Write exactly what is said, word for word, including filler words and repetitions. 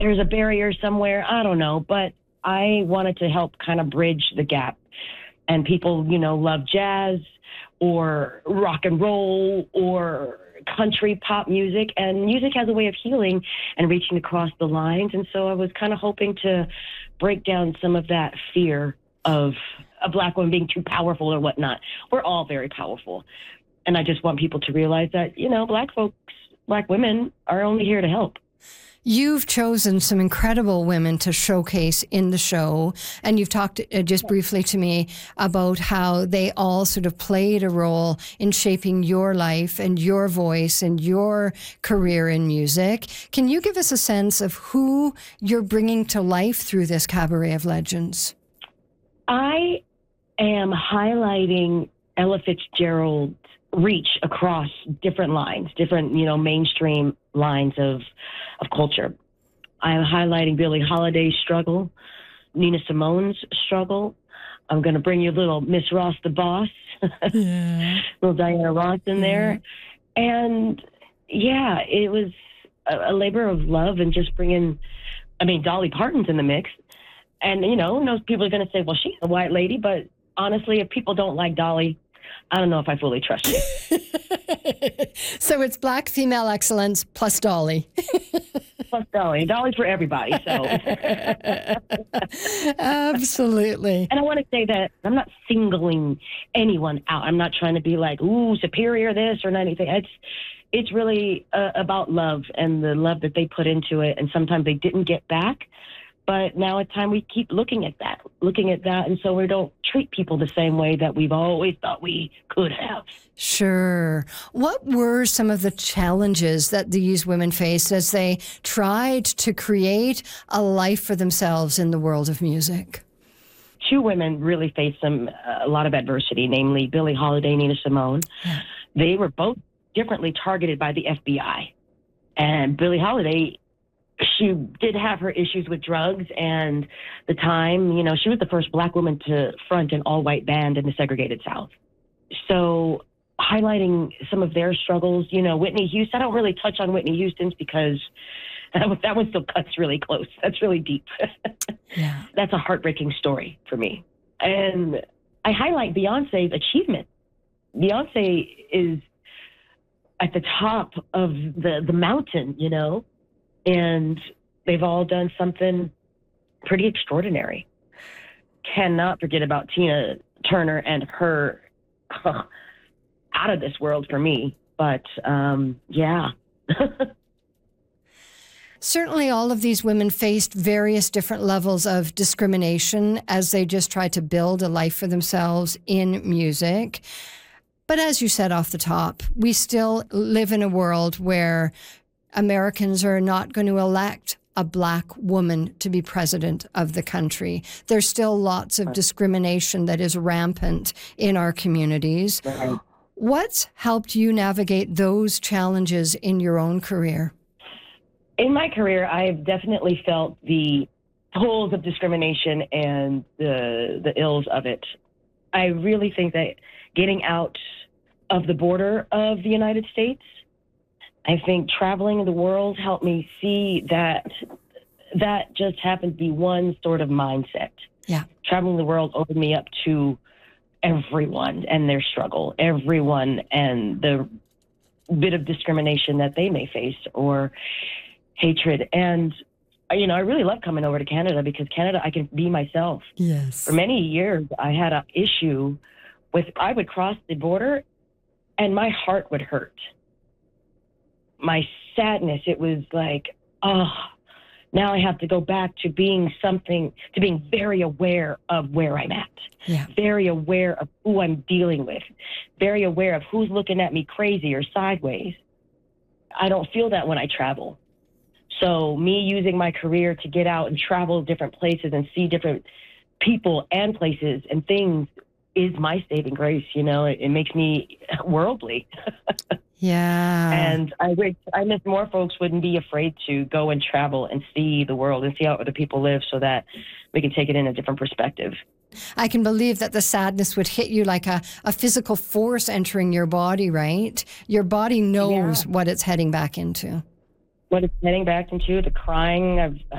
there's a barrier somewhere. I don't know. But I wanted to help kind of bridge the gap. And people, you know, love jazz or rock and roll or country pop music. And music has a way of healing and reaching across the lines. And so I was kind of hoping to break down some of that fear of a Black woman being too powerful or whatnot. We're all very powerful. And I just want people to realize that, you know, Black folks, Black women are only here to help. You've chosen some incredible women to showcase in the show, and you've talked uh, just briefly to me about how they all sort of played a role in shaping your life and your voice and your career in music. Can you give us a sense of who you're bringing to life through this Cabaret of Legends? I am highlighting Ella Fitzgerald's reach across different lines, different, you know, mainstream lines of of culture. I'm highlighting Billie Holiday's struggle, Nina Simone's struggle. I'm going to bring you a little Miss Ross the Boss, yeah. little Diana Ross in there. And yeah, it was a, a labor of love and just bringing, I mean, Dolly Parton's in the mix. And, you know, most people are going to say, well, she's a white lady. But honestly, if people don't like Dolly, I don't know if I fully trust you. So it's Black female excellence plus Dolly. Plus Dolly. Dolly's for everybody. So absolutely. And I want to say that I'm not singling anyone out. I'm not trying to be like, ooh, superior this or anything. It's it's really uh, about love and the love that they put into it. And sometimes they didn't get back. But now it's time we keep looking at that, looking at that. And so we don't treat people the same way that we've always thought we could have. Sure. What were some of the challenges that these women faced as they tried to create a life for themselves in the world of music? Two women really faced some uh, a lot of adversity, namely Billie Holiday and Nina Simone. Yeah. They were both differently targeted by the F B I. And Billie Holiday, she did have her issues with drugs and the time, you know, she was the first Black woman to front an all-white band in the segregated South. So highlighting some of their struggles, you know, Whitney Houston, I don't really touch on Whitney Houston's because that one, that one still cuts really close. That's really deep. Yeah. That's a heartbreaking story for me. And I highlight Beyonce's achievement. Beyonce is at the top of the, the mountain, you know, and they've all done something pretty extraordinary. Cannot forget about Tina Turner and her uh, out of this world for me. But um, yeah. Certainly all of these women faced various different levels of discrimination as they just tried to build a life for themselves in music. But as you said off the top, we still live in a world where Americans are not going to elect a Black woman to be president of the country. There's still lots of discrimination that is rampant in our communities. Right. What's helped you navigate those challenges in your own career? In my career, I've definitely felt the tolls of discrimination and the the ills of it. I really think that getting out of the border of the United States, I think traveling the world helped me see that that just happened to be one sort of mindset. Yeah. Traveling the world opened me up to everyone and their struggle, everyone and the bit of discrimination that they may face or hatred. And, you know, I really love coming over to Canada because Canada, I can be myself. Yes. For many years, I had an issue with, I would cross the border and my heart would hurt. My sadness, it was like, oh, now I have to go back to being something, to being very aware of where I'm at. Yeah. Very aware of who I'm dealing with. Very aware of who's looking at me crazy or sideways. I don't feel that when I travel. So me using my career to get out and travel different places and see different people and places and things is my saving grace. You know, it, it makes me worldly. Yeah. And I wish, I miss more folks wouldn't be afraid to go and travel and see the world and see how other people live so that we can take it in a different perspective. I can believe that the sadness would hit you like a, a physical force entering your body, right? Your body knows yeah. what it's heading back into. What it's heading back into, the crying. I've